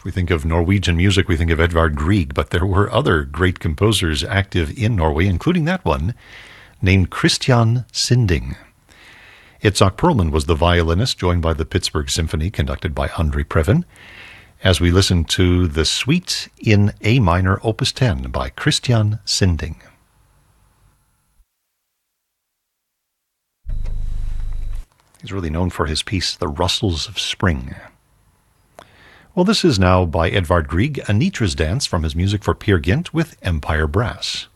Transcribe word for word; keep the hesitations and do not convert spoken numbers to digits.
If we think of Norwegian music, we think of Edvard Grieg, but there were other great composers active in Norway, including that one named Christian Sinding. Itzhak Perlman was the violinist, joined by the Pittsburgh Symphony, conducted by Andre Previn, as we listen to the Suite in A minor, Opus ten, by Christian Sinding. He's really known for his piece, The Rustles of Spring. Well, this is now by Edvard Grieg, Anitra's Dance, from his music for Peer Gynt with Empire Brass.